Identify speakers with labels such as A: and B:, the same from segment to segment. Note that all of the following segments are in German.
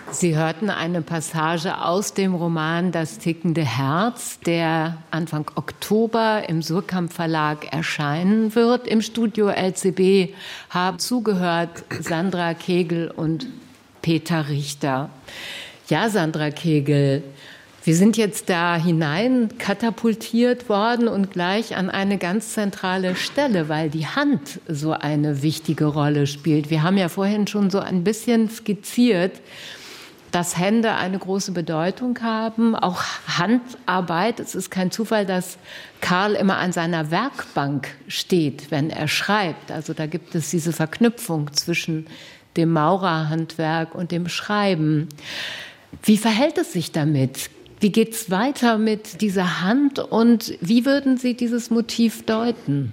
A: Sie hörten eine Passage aus dem Roman Das tickende Herz, der Anfang Oktober im Surkamp Verlag erscheinen wird. Im Studio LCB haben zugehört Sandra Kegel und Peter Richter. Ja, Sandra Kegel, wir sind jetzt da hinein katapultiert worden und gleich an eine ganz zentrale Stelle, weil die Hand so eine wichtige Rolle spielt. Wir haben ja vorhin schon so ein bisschen skizziert, dass Hände eine große Bedeutung haben, auch Handarbeit. Es ist kein Zufall, dass Karl immer an seiner Werkbank steht, wenn er schreibt. Also da gibt es diese Verknüpfung zwischen dem Maurerhandwerk und dem Schreiben. Wie verhält es sich damit? Wie geht es weiter mit dieser Hand und wie würden Sie dieses Motiv deuten?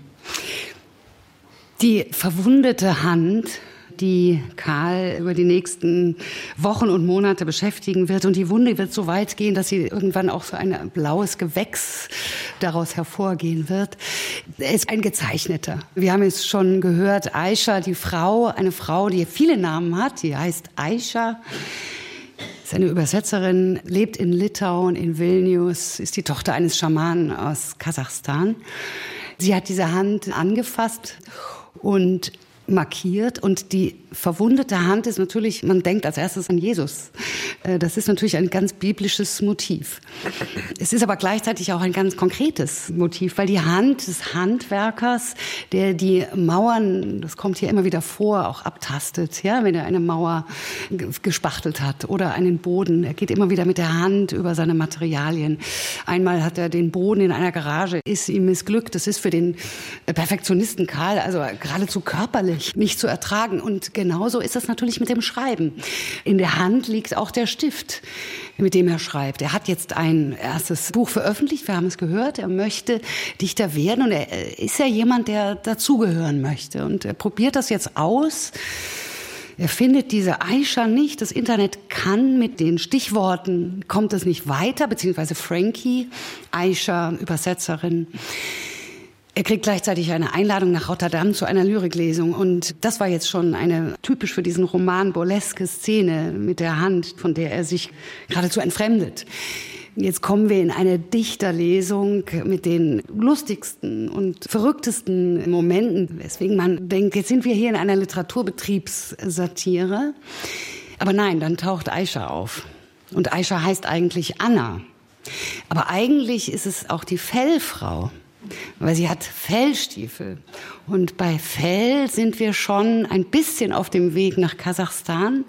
B: Die verwundete Hand, die Karl über die nächsten Wochen und Monate beschäftigen wird. Und die Wunde wird so weit gehen, dass sie irgendwann auch so ein blaues Gewächs daraus hervorgehen wird. Er ist ein Gezeichneter. Wir haben es schon gehört, Aisha, die Frau, eine Frau, die viele Namen hat, die heißt Aisha. Ist eine Übersetzerin, lebt in Litauen, in Vilnius, ist die Tochter eines Schamanen aus Kasachstan. Sie hat diese Hand angefasst und markiert und die verwundete Hand ist natürlich, man denkt als erstes an Jesus. Das ist natürlich ein ganz biblisches Motiv. Es ist aber gleichzeitig auch ein ganz konkretes Motiv, weil die Hand des Handwerkers, der die Mauern, das kommt hier immer wieder vor, auch abtastet, ja, wenn er eine Mauer gespachtelt hat oder einen Boden. Er geht immer wieder mit der Hand über seine Materialien. Einmal hat er den Boden in einer Garage, ist ihm missglückt. Das ist für den Perfektionisten Karl also geradezu körperlich nicht zu ertragen. Und genauso ist es natürlich mit dem Schreiben. In der Hand liegt auch der Stift, mit dem er schreibt. Er hat jetzt ein erstes Buch veröffentlicht, wir haben es gehört. Er möchte Dichter werden und er ist ja jemand, der dazugehören möchte. Und er probiert das jetzt aus. Er findet diese Aisha nicht. Das Internet kann mit den Stichworten, kommt es nicht weiter, beziehungsweise Frankie, Aisha, Übersetzerin. Er kriegt gleichzeitig eine Einladung nach Rotterdam zu einer Lyriklesung. Und das war jetzt schon eine typisch für diesen Roman burleske Szene mit der Hand, von der er sich geradezu entfremdet. Jetzt kommen wir in eine Dichterlesung mit den lustigsten und verrücktesten Momenten, weswegen man denkt, jetzt sind wir hier in einer Literaturbetriebssatire. Aber nein, dann taucht Aisha auf. Und Aisha heißt eigentlich Anna. Aber eigentlich ist es auch die Fellfrau. Weil sie hat Fellstiefel. Und bei Fell sind wir schon ein bisschen auf dem Weg nach Kasachstan.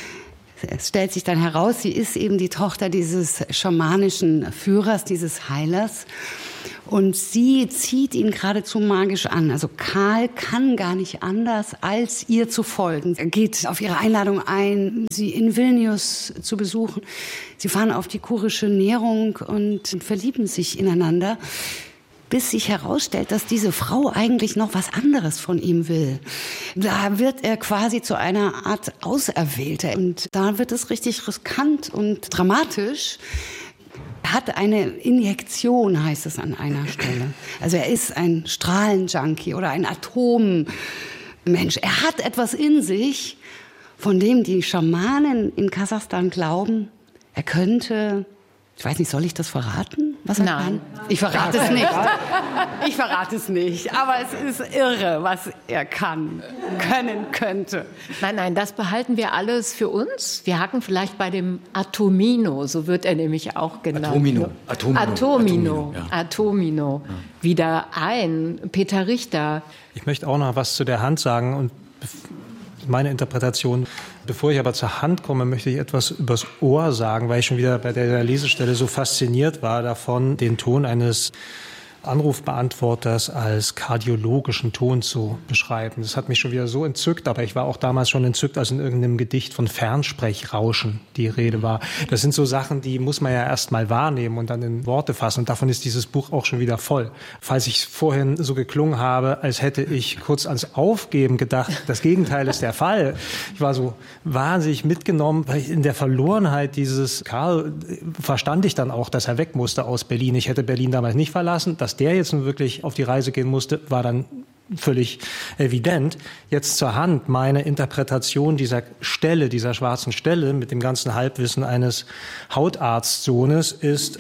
B: Es stellt sich dann heraus, sie ist eben die Tochter dieses schamanischen Führers, dieses Heilers. Und sie zieht ihn geradezu magisch an. Also Karl kann gar nicht anders, als ihr zu folgen. Er geht auf ihre Einladung ein, sie in Vilnius zu besuchen. Sie fahren auf die kurische Nährung und verlieben sich ineinander, bis sich herausstellt, dass diese Frau eigentlich noch was anderes von ihm will. Da wird er quasi zu einer Art Auserwählter. Und da wird es richtig riskant und dramatisch. Er hat eine Injektion, heißt es an einer Stelle. Also er ist ein Strahlenjunkie oder ein Atommensch. Er hat etwas in sich, von dem die Schamanen in Kasachstan glauben, er könnte... Ich weiß nicht, soll ich das verraten? Was er kann? Ich verrate es nicht. Ich verrate es nicht. Aber es ist irre, was er können könnte.
A: Nein, das behalten wir alles für uns. Wir haken vielleicht bei dem Atomino, so wird er nämlich auch genannt. Atomino. Wieder ein. Peter Richter.
C: Ich möchte auch noch was zu der Hand sagen und meine Interpretation. Bevor ich aber zur Hand komme, möchte ich etwas übers Ohr sagen, weil ich schon wieder bei der Lesestelle so fasziniert war davon, den Ton eines Anrufbeantworters als kardiologischen Ton zu beschreiben. Das hat mich schon wieder so entzückt, aber ich war auch damals schon entzückt, als in irgendeinem Gedicht von Fernsprechrauschen die Rede war. Das sind so Sachen, die muss man ja erst mal wahrnehmen und dann in Worte fassen. Und davon ist dieses Buch auch schon wieder voll. Falls ich vorhin so geklungen habe, als hätte ich kurz ans Aufgeben gedacht, das Gegenteil ist der Fall. Ich war so wahnsinnig mitgenommen, weil in der Verlorenheit dieses Karl verstand ich dann auch, dass er weg musste aus Berlin. Ich hätte Berlin damals nicht verlassen. Dass der jetzt nun wirklich auf die Reise gehen musste, war dann völlig evident. Jetzt zur Hand meine Interpretation dieser Stelle, dieser schwarzen Stelle mit dem ganzen Halbwissen eines Hautarztsohnes ist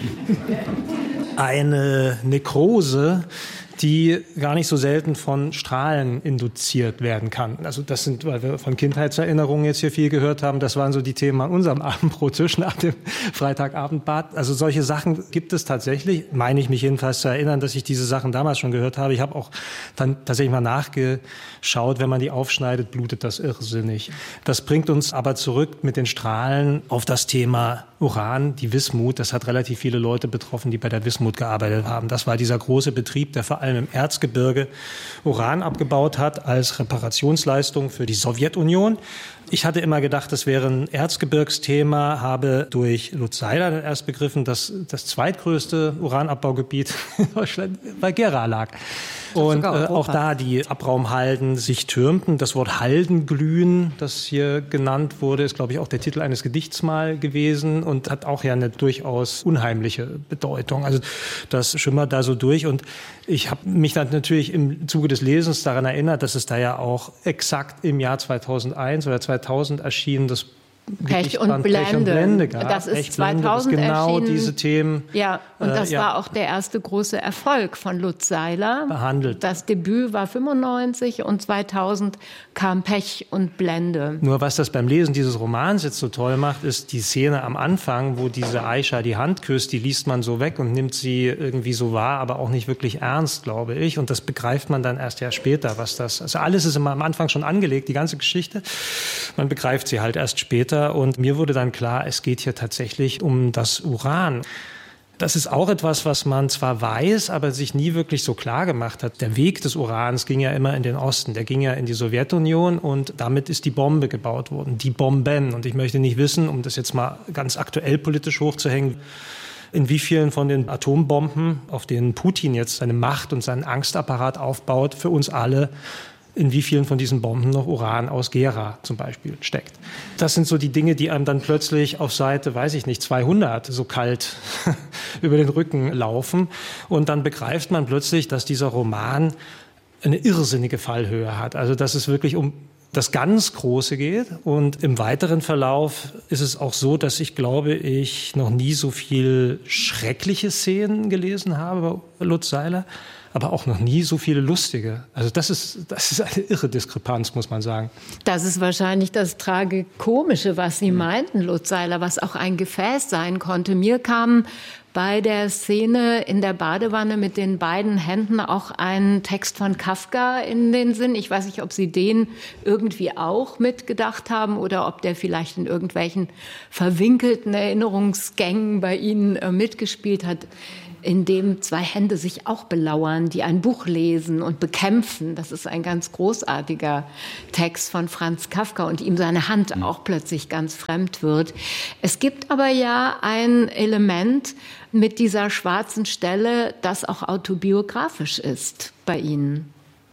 C: eine Nekrose, die gar nicht so selten von Strahlen induziert werden kann. Also das sind, weil wir von Kindheitserinnerungen jetzt hier viel gehört haben, das waren so die Themen an unserem Abendbrottisch nach dem Freitagabendbad. Also solche Sachen gibt es tatsächlich, meine ich mich jedenfalls zu erinnern, dass ich diese Sachen damals schon gehört habe. Ich habe auch dann tatsächlich mal nachgeschaut, wenn man die aufschneidet, blutet das irrsinnig. Das bringt uns aber zurück mit den Strahlen auf das Thema Uran, die Wismut. Das hat relativ viele Leute betroffen, die bei der Wismut gearbeitet haben. Das war dieser große Betrieb, der vor allem im Erzgebirge Uran abgebaut hat als Reparationsleistung für die Sowjetunion. Ich hatte immer gedacht, das wäre ein Erzgebirgsthema, habe durch Lutz Seiler dann erst begriffen, dass das zweitgrößte Uranabbaugebiet in Deutschland bei Gera lag. Und auch da die Abraumhalden sich türmten. Das Wort Haldenglühen, das hier genannt wurde, ist, glaube ich, auch der Titel eines Gedichts mal gewesen und hat auch ja eine durchaus unheimliche Bedeutung. Also das schimmert da so durch. Und ich habe mich dann natürlich im Zuge des Lesens daran erinnert, dass es da ja auch exakt im Jahr 2001 oder 2000 erschien, das
A: Pech und Blende. Das ist 2000
C: genau
A: erschienen.
C: Diese Themen.
A: Ja, und das war auch der erste große Erfolg von Lutz Seiler.
C: Behandelt.
A: Das Debüt war 95 und 2000 kam Pech und Blende.
C: Nur was das beim Lesen dieses Romans jetzt so toll macht, ist die Szene am Anfang, wo diese Aisha die Hand küsst, die liest man so weg und nimmt sie irgendwie so wahr, aber auch nicht wirklich ernst, glaube ich. Und das begreift man dann erst ja später, was das, also alles ist immer am Anfang schon angelegt, die ganze Geschichte. Man begreift sie halt erst später. Und mir wurde dann klar, es geht hier tatsächlich um das Uran. Das ist auch etwas, was man zwar weiß, aber sich nie wirklich so klar gemacht hat. Der Weg des Urans ging ja immer in den Osten, der ging ja in die Sowjetunion und damit ist die Bombe gebaut worden, die Bomben. Und ich möchte nicht wissen, um das jetzt mal ganz aktuell politisch hochzuhängen, in wie vielen von den Atombomben, auf denen Putin jetzt seine Macht und seinen Angstapparat aufbaut, für uns alle, in wie vielen von diesen Bomben noch Uran aus Gera zum Beispiel steckt. Das sind so die Dinge, die einem dann plötzlich auf Seite, weiß ich nicht, 200 so kalt über den Rücken laufen. Und dann begreift man plötzlich, dass dieser Roman eine irrsinnige Fallhöhe hat. Also dass es wirklich um das ganz Große geht. Und im weiteren Verlauf ist es auch so, dass ich glaube, ich noch nie so viel schreckliche Szenen gelesen habe bei Lutz Seiler, aber auch noch nie so viele lustige. Also das ist eine irre Diskrepanz, muss man sagen.
A: Das ist wahrscheinlich das Tragikomische, was Sie meinten, Lutz Seiler, was auch ein Gefäß sein konnte. Mir kam bei der Szene in der Badewanne mit den beiden Händen auch ein Text von Kafka in den Sinn. Ich weiß nicht, ob Sie den irgendwie auch mitgedacht haben oder ob der vielleicht in irgendwelchen verwinkelten Erinnerungsgängen bei Ihnen mitgespielt hat, in dem zwei Hände sich auch belauern, die ein Buch lesen und bekämpfen. Das ist ein ganz großartiger Text von Franz Kafka und ihm seine Hand auch plötzlich ganz fremd wird. Es gibt aber ja ein Element mit dieser schwarzen Stelle, das auch autobiografisch ist bei Ihnen.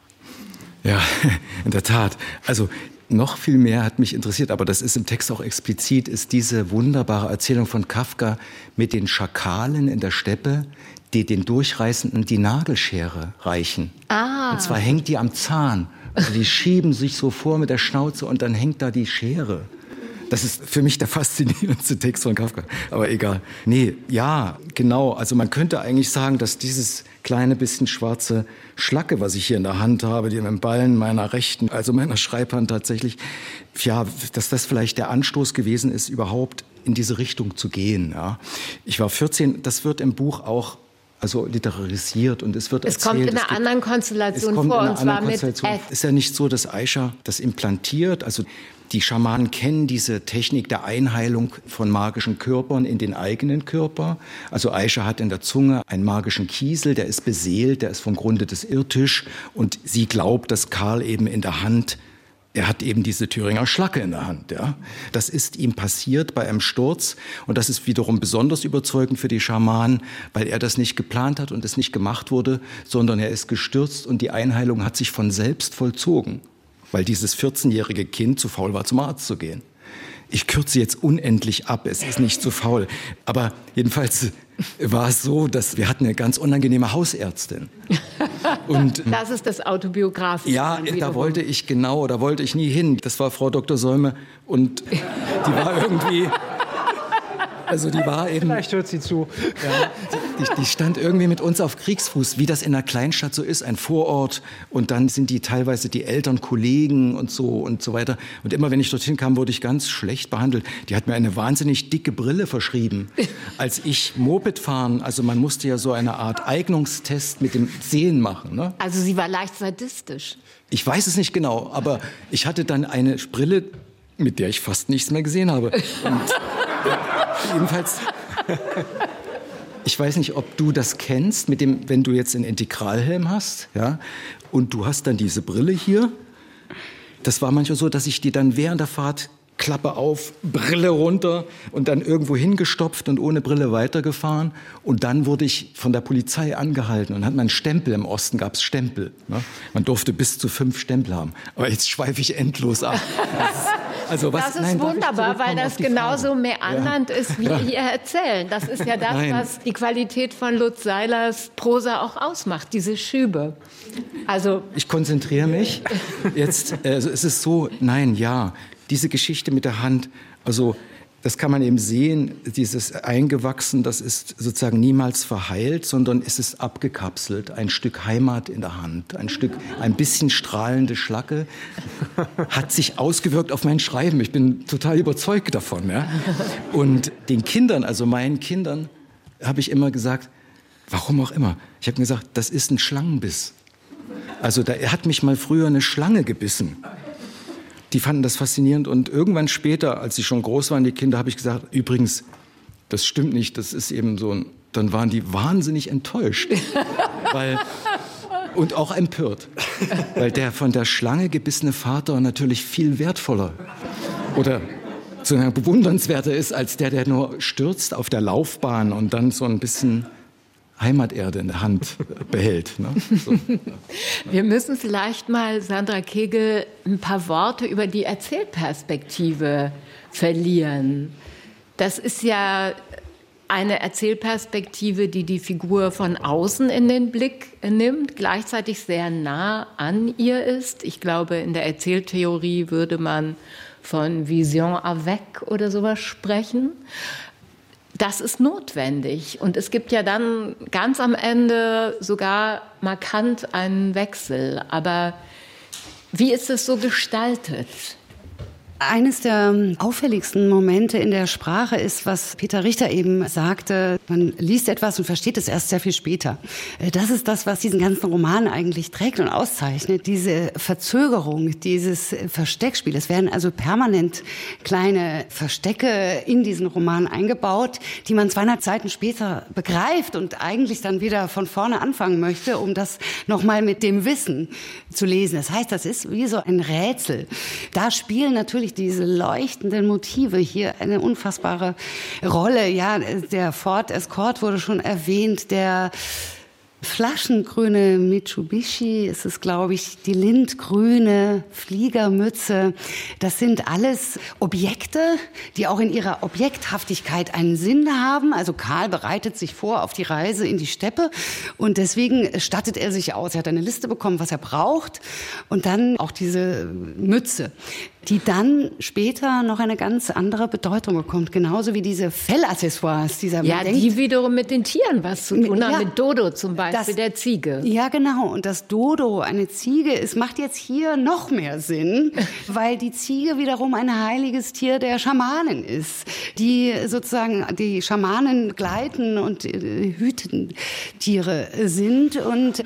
D: Ja, in der Tat. Also noch viel mehr hat mich interessiert, aber das ist im Text auch explizit, ist diese wunderbare Erzählung von Kafka mit den Schakalen in der Steppe, die den Durchreißenden die Nagelschere reichen. Ah. Und zwar hängt die am Zahn. Also die schieben sich so vor mit der Schnauze und dann hängt da die Schere. Das ist für mich der faszinierendste Text von Kafka. Aber egal. Nee, ja, genau. Also man könnte eigentlich sagen, dass dieses kleine bisschen schwarze Schlacke, was ich hier in der Hand habe, die im Ballen meiner rechten, also meiner Schreibhand tatsächlich, ja, dass das vielleicht der Anstoß gewesen ist, überhaupt in diese Richtung zu gehen. Ja. Ich war 14, das wird im Buch auch also literarisiert und es wird erzählt.
A: Es kommt in einer anderen Konstellation vor, und zwar mit F.
D: Es ist ja nicht so, dass Aisha das implantiert, also die Schamanen kennen diese Technik der Einheilung von magischen Körpern in den eigenen Körper. Also Aisha hat in der Zunge einen magischen Kiesel, der ist beseelt, der ist vom Grunde des Irrtisch. Und sie glaubt, dass Karl eben in der Hand, er hat eben diese Thüringer Schlacke in der Hand. Ja. Das ist ihm passiert bei einem Sturz. Und das ist wiederum besonders überzeugend für die Schamanen, weil er das nicht geplant hat und es nicht gemacht wurde, sondern er ist gestürzt und die Einheilung hat sich von selbst vollzogen. Weil dieses 14-jährige Kind zu faul war, zum Arzt zu gehen. ich kürze jetzt unendlich ab, es ist nicht so faul. Aber jedenfalls war es so, dass wir hatten eine ganz unangenehme Hausärztin. Und
A: das ist das Autobiografische.
D: Ja, da wollte ich nie hin. Das war Frau Dr. Säume und die war irgendwie... Also die war eben...
C: Vielleicht hört sie zu.
D: Ja, die stand irgendwie mit uns auf Kriegsfuß, wie das in einer Kleinstadt so ist, ein Vorort. Und dann sind die teilweise die Eltern Kollegen und so weiter. Und immer, wenn ich dorthin kam, wurde ich ganz schlecht behandelt. Die hat mir eine wahnsinnig dicke Brille verschrieben. Als ich Moped fahren, also man musste ja so eine Art Eignungstest mit dem Sehen machen. Ne?
A: Also sie war leicht sadistisch.
D: Ich weiß es nicht genau, aber ich hatte dann eine Brille, mit der ich fast nichts mehr gesehen habe. Und jedenfalls, ich weiß nicht, ob du das kennst, mit dem, wenn du jetzt einen Integralhelm hast, ja, und du hast dann diese Brille hier. Das war manchmal so, dass ich die dann während der Fahrt Klappe auf, Brille runter und dann irgendwo hingestopft und ohne Brille weitergefahren. Und dann wurde ich von der Polizei angehalten und hat man einen Stempel. Im Osten gab es Stempel. Ne? Man durfte bis zu 5 Stempel haben. Aber jetzt schweife ich endlos ab.
A: Das ist wunderbar, weil das genauso meandernd ist, wie ihr erzählen. Das ist ja das, was die Qualität von Lutz Seilers Prosa auch ausmacht, diese Schübe. Also
D: ich konzentriere mich. Jetzt, es ist so, diese Geschichte mit der Hand, also das kann man eben sehen, dieses Eingewachsen, das ist sozusagen niemals verheilt, sondern es ist abgekapselt. Ein Stück Heimat in der Hand, ein bisschen strahlende Schlacke, hat sich ausgewirkt auf mein Schreiben. Ich bin total überzeugt davon. Ja? Und den Kindern, also meinen Kindern, habe ich immer gesagt, warum auch immer, ich habe gesagt, das ist ein Schlangenbiss. Also da hat mich mal früher eine Schlange gebissen. Die fanden das faszinierend und irgendwann später, als sie schon groß waren, die Kinder, habe ich gesagt, übrigens, das stimmt nicht, das ist eben so ein... Dann waren die wahnsinnig enttäuscht und auch empört, weil der von der Schlange gebissene Vater natürlich viel wertvoller oder so bewundernswerter ist, als der nur stürzt auf der Laufbahn und dann so ein bisschen Heimaterde in der Hand behält. Ne? So.
A: Wir müssen vielleicht mal, Sandra Kegel, ein paar Worte über die Erzählperspektive verlieren. Das ist ja eine Erzählperspektive, die die Figur von außen in den Blick nimmt, gleichzeitig sehr nah an ihr ist. Ich glaube, in der Erzähltheorie würde man von Vision avec oder sowas sprechen. Das ist notwendig. Und es gibt ja dann ganz am Ende sogar markant einen Wechsel. Aber wie ist es so gestaltet?
B: Eines der auffälligsten Momente in der Sprache ist, was Peter Richter eben sagte, man liest etwas und versteht es erst sehr viel später. Das ist das, was diesen ganzen Roman eigentlich trägt und auszeichnet, diese Verzögerung, dieses Versteckspiel. Es werden also permanent kleine Verstecke in diesen Roman eingebaut, die man 200 Seiten später begreift und eigentlich dann wieder von vorne anfangen möchte, um das nochmal mit dem Wissen zu lesen. Das heißt, das ist wie so ein Rätsel. Da spielen natürlich diese leuchtenden Motive hier eine unfassbare Rolle. Ja, der Ford Escort wurde schon erwähnt, der flaschengrüne Mitsubishi, ist es, glaube ich, die lindgrüne Fliegermütze. Das sind alles Objekte, die auch in ihrer Objekthaftigkeit einen Sinn haben. Also Karl bereitet sich vor auf die Reise in die Steppe und deswegen stattet er sich aus. Er hat eine Liste bekommen, was er braucht und dann auch diese Mütze, die dann später noch eine ganz andere Bedeutung bekommt. Genauso wie diese Fellaccessoires.
A: Die wiederum mit den Tieren was zu tun haben, mit Dodo zum Beispiel, der Ziege.
B: Ja, genau. Und das Dodo, eine Ziege, es macht jetzt hier noch mehr Sinn, weil die Ziege wiederum ein heiliges Tier der Schamanen ist, die sozusagen die Schamanen gleiten und hüten Tiere sind. Und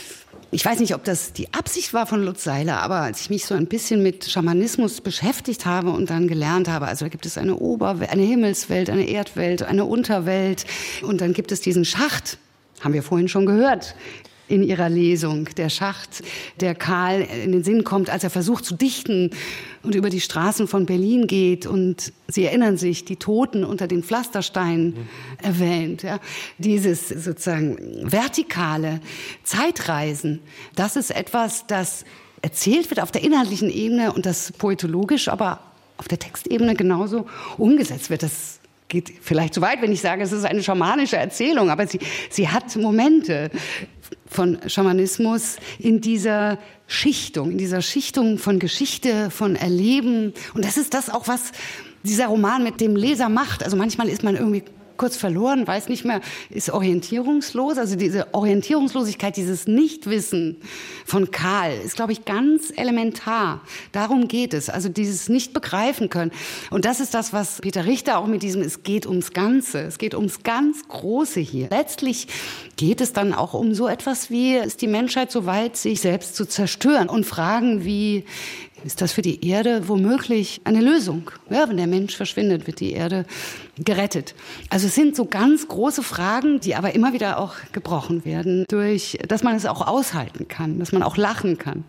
B: ich weiß nicht, ob das die Absicht war von Lutz Seiler, aber als ich mich so ein bisschen mit Schamanismus beschäftigt habe und dann gelernt habe, also da gibt es eine Oberwelt, eine Himmelswelt, eine Erdwelt, eine Unterwelt und dann gibt es diesen Schacht, haben wir vorhin schon gehört in ihrer Lesung, der Schacht, der Karl in den Sinn kommt, als er versucht zu dichten und über die Straßen von Berlin geht und Sie erinnern sich, die Toten unter den Pflastersteinen erwähnt. Ja. Dieses sozusagen vertikale Zeitreisen, das ist etwas, das erzählt wird auf der inhaltlichen Ebene und das poetologisch aber auf der Textebene genauso umgesetzt wird. Das geht vielleicht zu weit, wenn ich sage, es ist eine schamanische Erzählung, aber sie hat Momente von Schamanismus in dieser Schichtung von Geschichte, von Erleben. Und das ist das auch, was dieser Roman mit dem Leser macht. Also manchmal ist man irgendwie kurz verloren, weiß nicht mehr, ist orientierungslos. Also diese Orientierungslosigkeit, dieses Nichtwissen von Karl ist, glaube ich, ganz elementar. Darum geht es, also dieses Nicht-Begreifen können. Und das ist das, was Peter Richter auch mit diesem, es geht ums Ganze, es geht ums ganz Große hier. Letztlich geht es dann auch um so etwas wie, ist die Menschheit so weit, sich selbst zu zerstören? Und Fragen wie, ist das für die Erde womöglich eine Lösung? Ja, wenn der Mensch verschwindet, wird die Erde gerettet. Also es sind so ganz große Fragen, die aber immer wieder auch gebrochen werden, durch, dass man es auch aushalten kann, dass man auch lachen kann.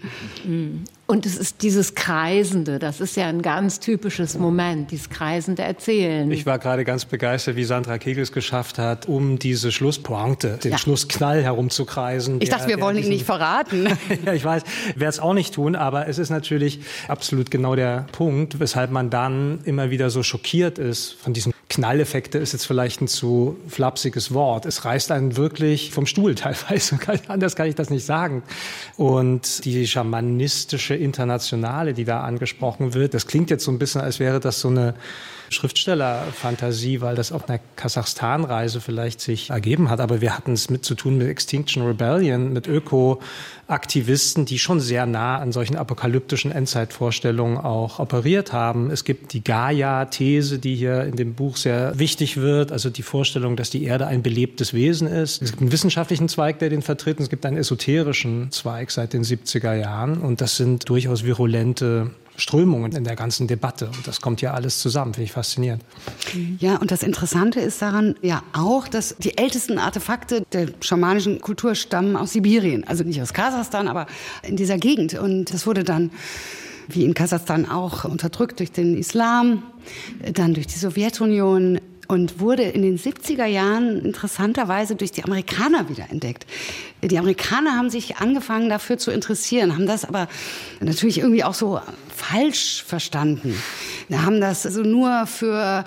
A: Und es ist dieses Kreisende, das ist ja ein ganz typisches Moment, dieses kreisende Erzählen.
C: Ich war gerade ganz begeistert, wie Sandra Kegel es geschafft hat, um diese Schlusspointe, den Schlussknall herumzukreisen.
B: Ich dachte, wir wollen ihn nicht verraten.
C: Ja, ich weiß, werde es auch nicht tun, aber es ist natürlich absolut genau der Punkt, weshalb man dann immer wieder so schockiert ist von diesem Knalleffekte ist jetzt vielleicht ein zu flapsiges Wort. Es reißt einen wirklich vom Stuhl teilweise. Anders kann ich das nicht sagen. Und die schamanistische Internationale, die da angesprochen wird, das klingt jetzt so ein bisschen, als wäre das so eine Schriftstellerfantasie, weil das auf einer Kasachstan-Reise vielleicht sich ergeben hat. Aber wir hatten es zu tun mit Extinction Rebellion, mit Öko-Aktivisten, die schon sehr nah an solchen apokalyptischen Endzeitvorstellungen auch operiert haben. Es gibt die Gaia-These, die hier in dem Buch sehr wichtig wird, also die Vorstellung, dass die Erde ein belebtes Wesen ist. Es gibt einen wissenschaftlichen Zweig, der den vertritt, und es gibt einen esoterischen Zweig seit den 70er Jahren. Und das sind durchaus virulente Strömungen in der ganzen Debatte. Und das kommt ja alles zusammen, finde ich faszinierend.
B: Ja, und das Interessante ist daran ja auch, dass die ältesten Artefakte der schamanischen Kultur stammen aus Sibirien. Also nicht aus Kasachstan, aber in dieser Gegend. Und das wurde dann, wie in Kasachstan auch, unterdrückt durch den Islam, dann durch die Sowjetunion und wurde in den 70er Jahren interessanterweise durch die Amerikaner wiederentdeckt. Die Amerikaner haben sich angefangen dafür zu interessieren, haben das aber natürlich irgendwie auch so falsch verstanden. Haben das also nur für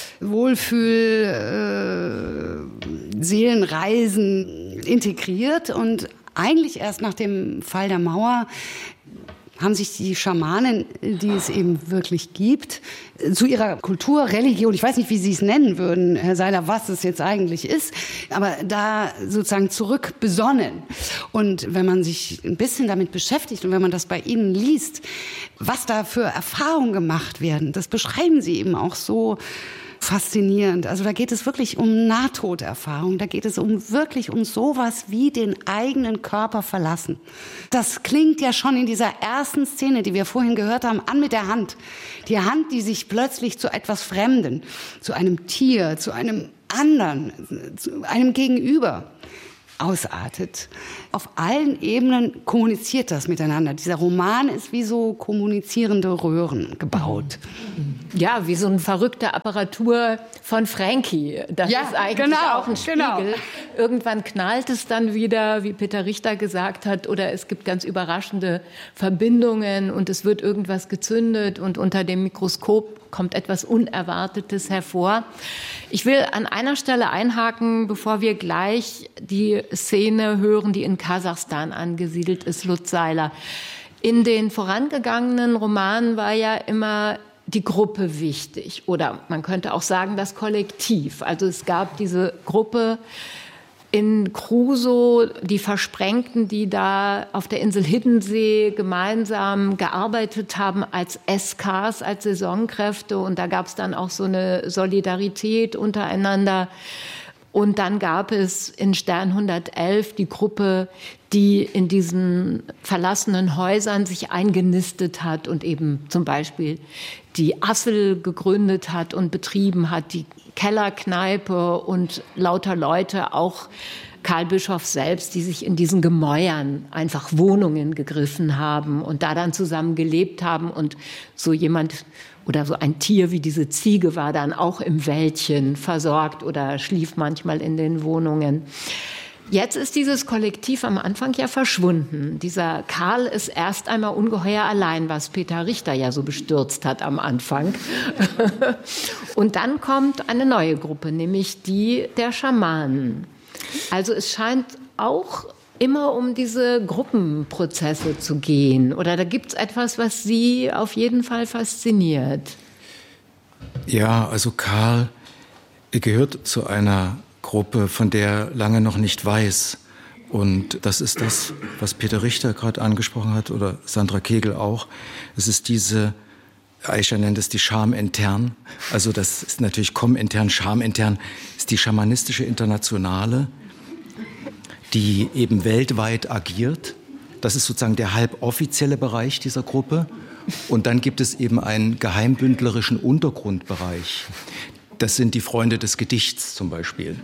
B: Seelenreisen integriert und eigentlich erst nach dem Fall der Mauer haben sich die Schamanen, die es eben wirklich gibt, zu ihrer Kultur, Religion, ich weiß nicht, wie Sie es nennen würden, Herr Seiler, was es jetzt eigentlich ist, aber da sozusagen zurück besonnen. Und wenn man sich ein bisschen damit beschäftigt und wenn man das bei Ihnen liest, was da für Erfahrungen gemacht werden, das beschreiben Sie eben auch so faszinierend. Also da geht es wirklich um Nahtoderfahrung, da geht es wirklich um sowas wie den eigenen Körper verlassen. Das klingt ja schon in dieser ersten Szene, die wir vorhin gehört haben, an mit der Hand. Die Hand, die sich plötzlich zu etwas Fremden, zu einem Tier, zu einem anderen, zu einem Gegenüber ausartet. Auf allen Ebenen kommuniziert das miteinander. Dieser Roman ist wie so kommunizierende Röhren gebaut.
A: Ja, wie so eine verrückte Apparatur von Frankie. Das ist eigentlich auch ein Spiegel. Genau. Irgendwann knallt es dann wieder, wie Peter Richter gesagt hat, oder es gibt ganz überraschende Verbindungen und es wird irgendwas gezündet und unter dem Mikroskop kommt etwas Unerwartetes hervor. Ich will an einer Stelle einhaken, bevor wir gleich die Szene hören, die in Kasachstan angesiedelt ist, Lutz Seiler. In den vorangegangenen Romanen war ja immer die Gruppe wichtig oder man könnte auch sagen das Kollektiv. Also es gab diese Gruppe in Crusoe, die Versprengten, die da auf der Insel Hiddensee gemeinsam gearbeitet haben als SKs, als Saisonkräfte. Und da gab es dann auch so eine Solidarität untereinander. Und dann gab es in Stern 111 die Gruppe, die in diesen verlassenen Häusern sich eingenistet hat und eben zum Beispiel die Assel gegründet hat und betrieben hat, die Kellerkneipe und lauter Leute, auch Karl Bischoff selbst, die sich in diesen Gemäuern einfach Wohnungen gegriffen haben und da dann zusammen gelebt haben. Und so jemand oder so ein Tier wie diese Ziege war dann auch im Wäldchen versorgt oder schlief manchmal in den Wohnungen. Jetzt ist dieses Kollektiv am Anfang ja verschwunden. Dieser Karl ist erst einmal ungeheuer allein, was Peter Richter ja so bestürzt hat am Anfang. Und dann kommt eine neue Gruppe, nämlich die der Schamanen. Also es scheint auch immer um diese Gruppenprozesse zu gehen. Oder da gibt es etwas, was Sie auf jeden Fall fasziniert.
D: Ja, also Karl gehört zu einer Gruppe, von der er lange noch nicht weiß. Und das ist das, was Peter Richter gerade angesprochen hat oder Sandra Kegel auch. Es ist diese, Aisha nennt es die Scham intern. Also das ist natürlich kom-intern, Scham intern, ist die schamanistische Internationale, die eben weltweit agiert. Das ist sozusagen der halboffizielle Bereich dieser Gruppe. Und dann gibt es eben einen geheimbündlerischen Untergrundbereich. Das sind die Freunde des Gedichts zum Beispiel.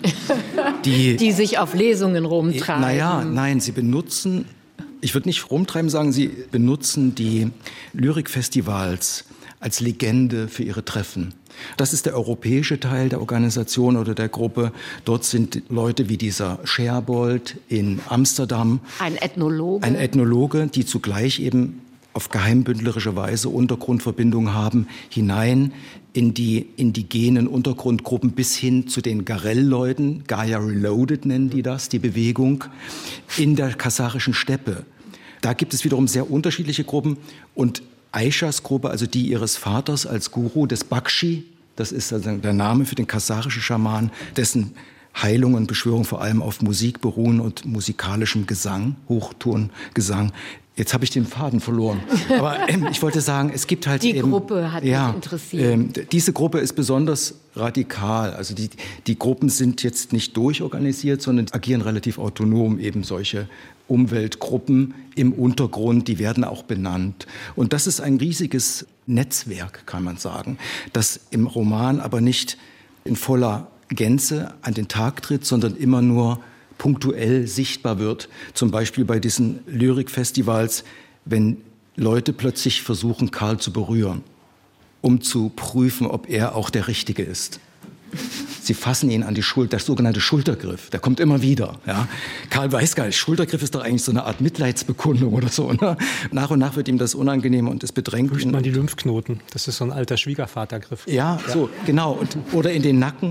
D: Die
A: sich auf Lesungen rumtreiben.
D: Nein, sie benutzen, ich würde nicht rumtreiben sagen, sie benutzen die Lyrikfestivals als Legende für ihre Treffen. Das ist der europäische Teil der Organisation oder der Gruppe. Dort sind Leute wie dieser Scherbold in Amsterdam.
A: Ein Ethnologe,
D: die zugleich eben auf geheimbündlerische Weise Untergrundverbindungen haben, hinein in die indigenen Untergrundgruppen bis hin zu den Garell-Leuten, Gaia Reloaded nennen die das, die Bewegung, in der kasachischen Steppe. Da gibt es wiederum sehr unterschiedliche Gruppen und Aishas Gruppe, also die ihres Vaters als Guru des Bakshi, das ist also der Name für den kasachischen Schaman, dessen Heilung und Beschwörung vor allem auf Musik beruhen und musikalischem Gesang, Hochtongesang. Jetzt habe ich den Faden verloren. Aber ich wollte sagen, es gibt halt
A: die Gruppe hat mich interessiert.
D: Diese Gruppe ist besonders radikal. Also die Gruppen sind jetzt nicht durchorganisiert, sondern agieren relativ autonom. Eben solche Umweltgruppen im Untergrund, die werden auch benannt. Und das ist ein riesiges Netzwerk, kann man sagen, das im Roman aber nicht in voller Gänze an den Tag tritt, sondern immer nur punktuell sichtbar wird. Zum Beispiel bei diesen Lyrikfestivals, wenn Leute plötzlich versuchen, Karl zu berühren, um zu prüfen, ob er auch der Richtige ist. Sie fassen ihn an die Schulter, der sogenannte Schultergriff, der kommt immer wieder. Ja. Karl weiß gar nicht, Schultergriff ist doch eigentlich so eine Art Mitleidsbekundung oder so. Ne? Nach und nach wird ihm das unangenehm und es bedrängt ihn.
C: Prüft man die Lymphknoten, das ist so ein alter Schwiegervatergriff.
D: Ja, so, genau. Oder in den Nacken.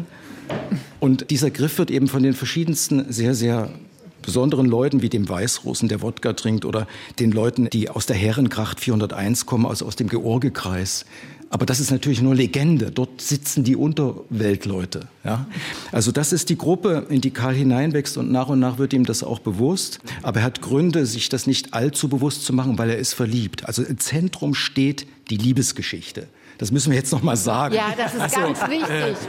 D: Und dieser Griff wird eben von den verschiedensten sehr, sehr besonderen Leuten, wie dem Weißrussen, der Wodka trinkt, oder den Leuten, die aus der Herrengracht 401 kommen, also aus dem Georgekreis. Aber das ist natürlich nur Legende. Dort sitzen die Unterweltleute. Ja? Also das ist die Gruppe, in die Karl hineinwächst und nach wird ihm das auch bewusst. Aber er hat Gründe, sich das nicht allzu bewusst zu machen, weil er ist verliebt. Also im Zentrum steht die Liebesgeschichte. Das müssen wir jetzt noch mal sagen.
A: Ja, das ist ganz wichtig.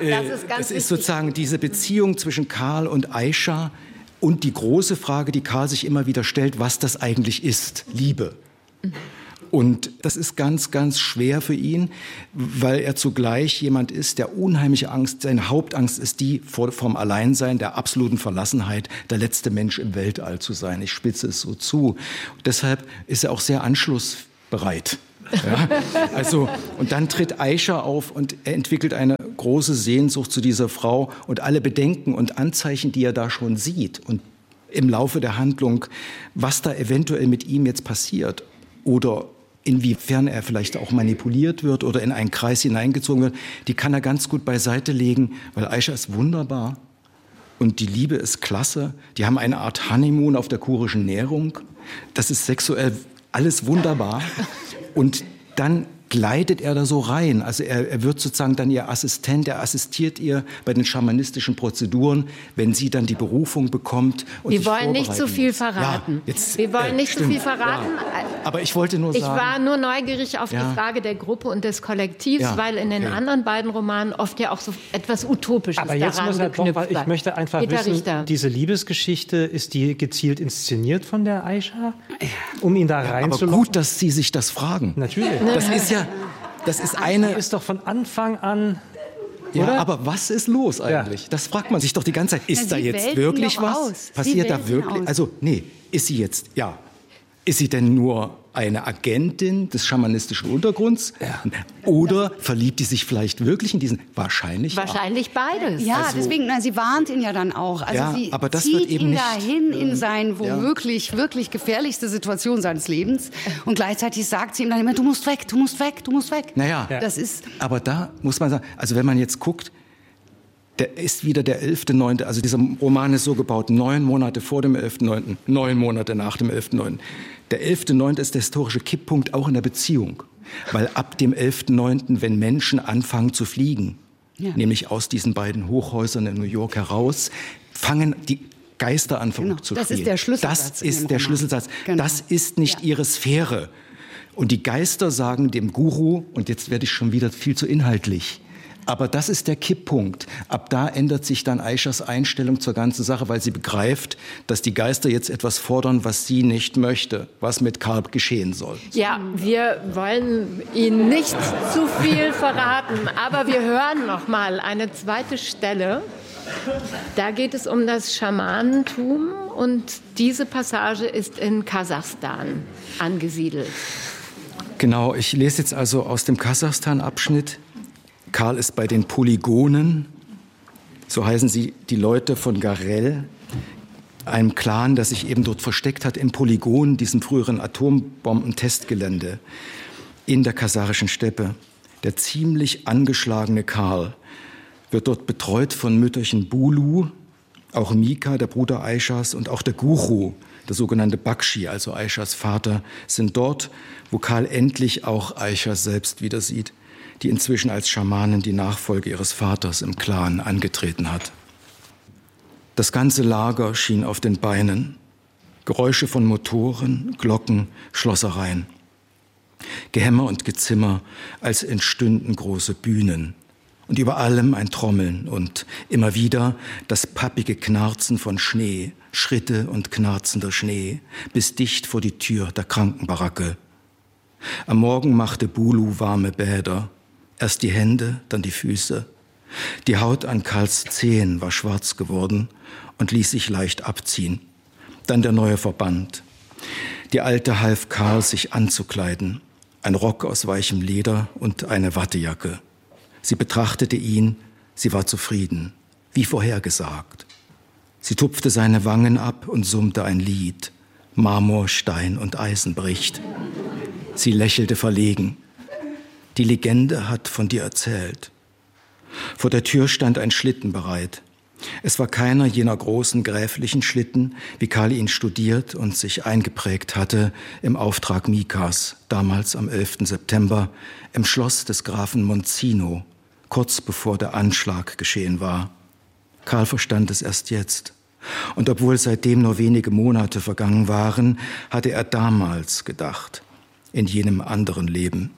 D: Es ist sozusagen diese Beziehung zwischen Karl und Aisha und die große Frage, die Karl sich immer wieder stellt, was das eigentlich ist, Liebe. Und das ist ganz, ganz schwer für ihn, weil er zugleich jemand ist, der unheimliche Angst, seine Hauptangst ist die vom Alleinsein, der absoluten Verlassenheit, der letzte Mensch im Weltall zu sein. Ich spitze es so zu. Und deshalb ist er auch sehr anschlussbereit. Ja, also, und dann tritt Aisha auf und er entwickelt eine große Sehnsucht zu dieser Frau und alle Bedenken und Anzeichen, die er da schon sieht und im Laufe der Handlung, was da eventuell mit ihm jetzt passiert oder inwiefern er vielleicht auch manipuliert wird oder in einen Kreis hineingezogen wird, die kann er ganz gut beiseite legen, weil Aisha ist wunderbar und die Liebe ist klasse. Die haben eine Art Honeymoon auf der kurischen Nährung. Das ist sexuell alles wunderbar. Und dann gleitet er da so rein. Also er wird sozusagen dann ihr Assistent, er assistiert ihr bei den schamanistischen Prozeduren, wenn sie dann die Berufung bekommt. Und
A: wir wollen nicht zu viel verraten.
D: Ja, jetzt,
A: wir wollen nicht zu viel verraten.
D: Ja. Aber ich wollte nur sagen...
A: Ich war nur neugierig auf die Frage der Gruppe und des Kollektivs, weil in den anderen beiden Romanen oft ja auch so etwas Utopisches
C: aber jetzt
A: daran
C: muss er
A: geknüpft
C: doch, weil ich möchte einfach
A: Peter
C: wissen,
A: Richter.
C: Diese Liebesgeschichte, ist die gezielt inszeniert von der Aisha, um ihn da reinzulocken?
D: Aber gut, dass Sie sich das fragen.
C: Natürlich.
D: Das ist eine...
C: ist doch von Anfang an...
D: Ja,
C: oder?
D: aber was ist los eigentlich? Ja. Das fragt man sich doch die ganze Zeit. Ist da jetzt wirklich was? Passiert da wirklich? Also, nee, ist sie jetzt, ja. Ist sie denn nur eine Agentin des schamanistischen Untergrunds? Ja. Oder verliebt die sich vielleicht wirklich in diesen? Wahrscheinlich
A: beides.
B: Ja, also, deswegen, sie warnt ihn ja dann auch. Also
D: ja,
B: sie
D: aber das
B: zieht
D: wird eben
B: ihn
D: nicht,
B: dahin in seine womöglich wirklich gefährlichste Situation seines Lebens. Und gleichzeitig sagt sie ihm dann immer, du musst weg, du musst weg, du musst weg.
D: Naja,
B: das ist...
D: Aber da muss man sagen, also wenn man jetzt guckt, der ist wieder der 11.9., also dieser Roman ist so gebaut, 9 Monate vor dem 11.9., 9 Monate nach dem 11.9. Der 11.9. ist der historische Kipppunkt auch in der Beziehung. Weil ab dem 11.9., wenn Menschen anfangen zu fliegen, nämlich aus diesen beiden Hochhäusern in New York heraus, fangen die Geister an, verrückt zu spielen.
B: Das ist der Schlüsselsatz.
D: Das ist der Schlüsselsatz.
B: Genau.
D: Das ist nicht ihre Sphäre. Und die Geister sagen dem Guru, und jetzt werde ich schon wieder viel zu inhaltlich, aber das ist der Kipppunkt. Ab da ändert sich dann Aishas Einstellung zur ganzen Sache, weil sie begreift, dass die Geister jetzt etwas fordern, was sie nicht möchte, was mit Karl geschehen soll.
A: Ja, wir wollen Ihnen nicht zu viel verraten, aber wir hören noch mal eine zweite Stelle. Da geht es um das Schamanentum und diese Passage ist in Kasachstan angesiedelt.
D: Genau, ich lese jetzt also aus dem Kasachstan-Abschnitt. Karl ist bei den Polygonen, so heißen sie, die Leute von Garel, einem Clan, das sich eben dort versteckt hat im Polygon, diesem früheren Atombombentestgelände in der kasachischen Steppe. Der ziemlich angeschlagene Karl wird dort betreut von Mütterchen Bulu, auch Mika, der Bruder Aishas, und auch der Guru, der sogenannte Bakshi, also Aishas Vater, sind dort, wo Karl endlich auch Aisha selbst wieder sieht, die inzwischen als Schamanin die Nachfolge ihres Vaters im Clan angetreten hat. Das ganze Lager schien auf den Beinen. Geräusche von Motoren, Glocken, Schlossereien. Gehämmer und Gezimmer, als entstünden große Bühnen. Und über allem ein Trommeln und immer wieder das pappige Knarzen von Schnee, Schritte und knarzender Schnee, bis dicht vor die Tür der Krankenbaracke. Am Morgen machte Bulu warme Bäder. Erst die Hände, dann die Füße. Die Haut an Karls Zehen war schwarz geworden und ließ sich leicht abziehen. Dann der neue Verband. Die Alte half Karl, sich anzukleiden. Ein Rock aus weichem Leder und eine Wattejacke. Sie betrachtete ihn, sie war zufrieden, wie vorhergesagt. Sie tupfte seine Wangen ab und summte ein Lied. Marmor, Stein und Eisen bricht. Sie lächelte verlegen. Die Legende hat von dir erzählt. Vor der Tür stand ein Schlitten bereit. Es war keiner jener großen gräflichen Schlitten, wie Karl ihn studiert und sich eingeprägt hatte im Auftrag Mikas, damals am 11. September, im Schloss des Grafen Monzino, kurz bevor der Anschlag geschehen war. Karl verstand es erst jetzt. Und obwohl seitdem nur wenige Monate vergangen waren, hatte er damals gedacht, in jenem anderen Leben.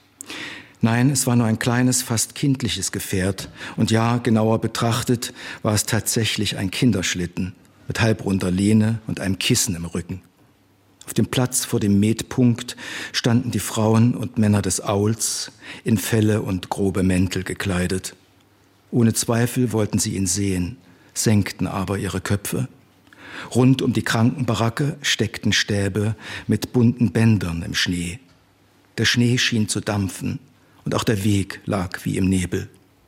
D: Nein, es war nur ein kleines, fast kindliches Gefährt. Und ja, genauer betrachtet, war es tatsächlich ein Kinderschlitten mit halbrunder Lehne und einem Kissen im Rücken. Auf dem Platz vor dem Metpunkt standen die Frauen und Männer des Auls, in Felle und grobe Mäntel gekleidet. Ohne Zweifel wollten sie ihn sehen, senkten aber ihre Köpfe. Rund um die Krankenbaracke steckten Stäbe mit bunten Bändern im Schnee. Der Schnee schien zu dampfen. Und auch der Weg lag wie im Nebel.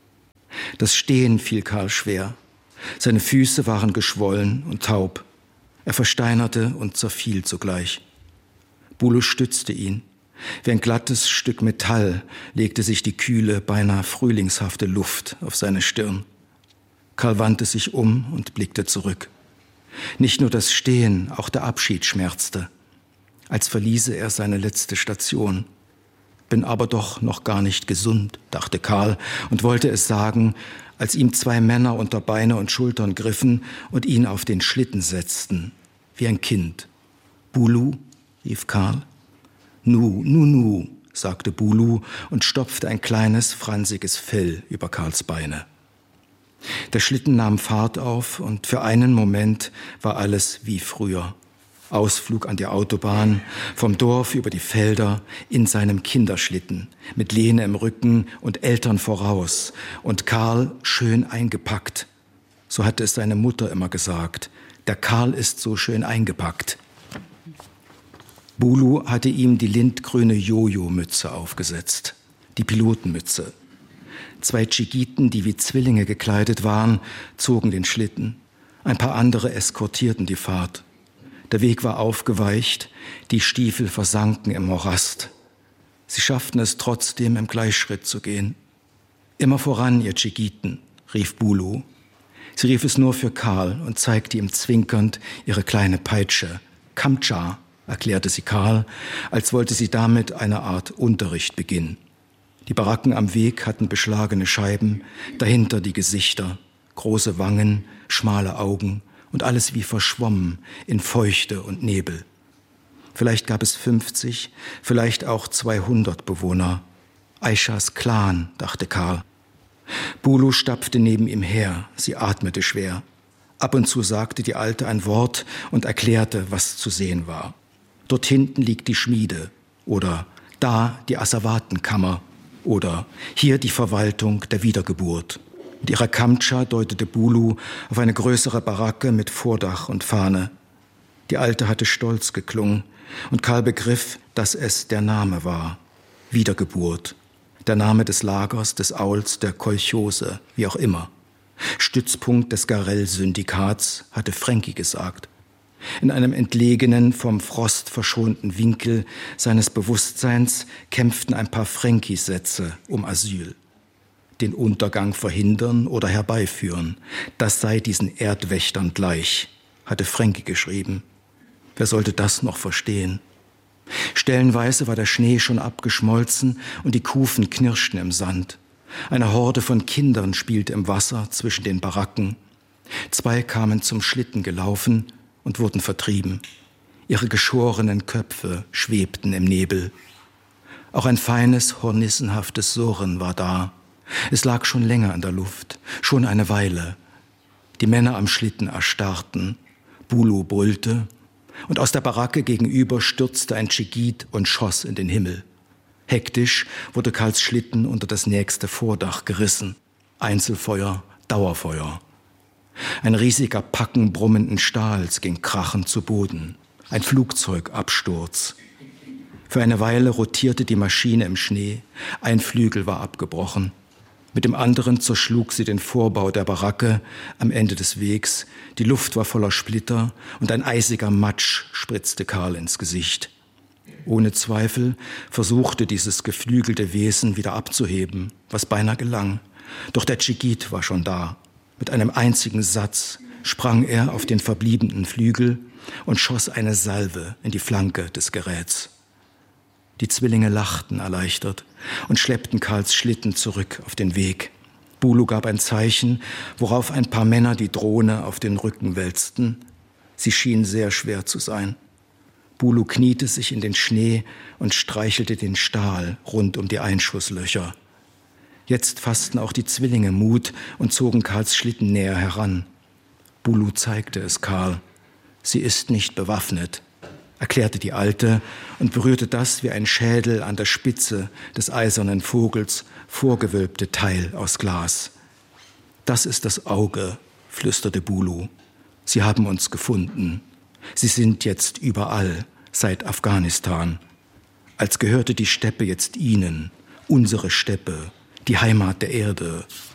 D: Das Stehen fiel Karl schwer. Seine Füße waren geschwollen und taub. Er versteinerte und zerfiel zugleich. Bulu stützte ihn. Wie ein glattes Stück Metall legte sich die kühle, beinahe frühlingshafte Luft auf seine Stirn. Karl wandte sich um und blickte zurück. Nicht nur das Stehen, auch der Abschied schmerzte. Als verließe er seine letzte Station. Bin aber doch noch gar nicht gesund, dachte Karl und wollte es sagen, als ihm 2 Männer unter Beine und Schultern griffen und ihn auf den Schlitten setzten, wie ein Kind. Bulu, rief Karl. Nu, sagte Bulu und stopfte ein kleines, fransiges Fell über Karls Beine. Der Schlitten nahm Fahrt auf und für einen Moment war alles wie früher. Ausflug an die Autobahn, vom Dorf über die Felder, in seinem Kinderschlitten, mit Lene im Rücken und Eltern voraus und Karl schön eingepackt. So hatte es seine Mutter immer gesagt. Der Karl ist so schön eingepackt. Bulu hatte ihm die lindgrüne Jojo-Mütze aufgesetzt, die Pilotenmütze. 2 Tschigiten, die wie Zwillinge gekleidet waren, zogen den Schlitten. Ein paar andere eskortierten die Fahrt. Der Weg war aufgeweicht, die Stiefel versanken im Morast. Sie schafften es trotzdem, im Gleichschritt zu gehen. »Immer voran, ihr Tschigiten«, rief Bulu. Sie rief es nur für Karl und zeigte ihm zwinkernd ihre kleine Peitsche. »Kamtscha«, erklärte sie Karl, als wollte sie damit eine Art Unterricht beginnen. Die Baracken am Weg hatten beschlagene Scheiben, dahinter die Gesichter, große Wangen, schmale Augen und alles wie verschwommen in Feuchte und Nebel. Vielleicht gab es 50, vielleicht auch 200 Bewohner. Aishas Clan, dachte Karl. Bulu stapfte neben ihm her, sie atmete schwer. Ab und zu sagte die Alte ein Wort und erklärte, was zu sehen war. Dort hinten liegt die Schmiede oder da die Asservatenkammer oder hier die Verwaltung der Wiedergeburt. Mit ihrer Kamtscha deutete Bulu auf eine größere Baracke mit Vordach und Fahne. Die Alte hatte stolz geklungen und Karl begriff, dass es der Name war. Wiedergeburt. Der Name des Lagers, des Auls, der Kolchose, wie auch immer. Stützpunkt des Garell-Syndikats, hatte Frankie gesagt. In einem entlegenen, vom Frost verschonten Winkel seines Bewusstseins kämpften ein paar Frankie-Sätze um Asyl. Den Untergang verhindern oder herbeiführen, das sei diesen Erdwächtern gleich, hatte Frankie geschrieben. Wer sollte das noch verstehen? Stellenweise war der Schnee schon abgeschmolzen und die Kufen knirschten im Sand. Eine Horde von Kindern spielte im Wasser zwischen den Baracken. 2 kamen zum Schlitten gelaufen und wurden vertrieben. Ihre geschorenen Köpfe schwebten im Nebel. Auch ein feines, hornissenhaftes Surren war da. Es lag schon länger in der Luft, schon eine Weile. Die Männer am Schlitten erstarrten. Bulu brüllte. Und aus der Baracke gegenüber stürzte ein Tschigit und schoss in den Himmel. Hektisch wurde Karls Schlitten unter das nächste Vordach gerissen. Einzelfeuer, Dauerfeuer. Ein riesiger Packen brummenden Stahls ging krachend zu Boden. Ein Flugzeugabsturz. Für eine Weile rotierte die Maschine im Schnee. Ein Flügel war abgebrochen. Mit dem anderen zerschlug sie den Vorbau der Baracke am Ende des Wegs. Die Luft war voller Splitter und ein eisiger Matsch spritzte Karl ins Gesicht. Ohne Zweifel versuchte dieses geflügelte Wesen wieder abzuheben, was beinahe gelang. Doch der Tschigit war schon da. Mit einem einzigen Satz sprang er auf den verbliebenen Flügel und schoss eine Salve in die Flanke des Geräts. Die Zwillinge lachten erleichtert und schleppten Karls Schlitten zurück auf den Weg. Bulu gab ein Zeichen, worauf ein paar Männer die Drohne auf den Rücken wälzten. Sie schien sehr schwer zu sein. Bulu kniete sich in den Schnee und streichelte den Stahl rund um die Einschusslöcher. Jetzt fassten auch die Zwillinge Mut und zogen Karls Schlitten näher heran. Bulu zeigte es Karl. Sie ist nicht bewaffnet, erklärte die Alte und berührte das wie ein Schädel an der Spitze des eisernen Vogels vorgewölbte Teil aus Glas. Das ist das Auge, flüsterte Bulu. Sie haben uns gefunden. Sie sind jetzt überall, seit Afghanistan. Als gehörte die Steppe jetzt ihnen, unsere Steppe, die Heimat der Erde,